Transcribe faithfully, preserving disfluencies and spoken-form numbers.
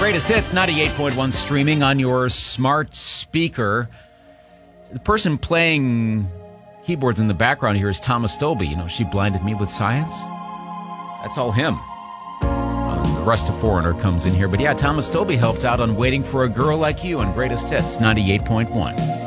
Greatest Hits, ninety-eight point one, streaming on your smart speaker. The person playing keyboards in the background here is Thomas Dolby. You know, She Blinded Me with Science. That's all him. Uh, the rest of Foreigner comes in here. But yeah, Thomas Dolby helped out on Waiting for a Girl Like You on Greatest Hits, ninety-eight point one.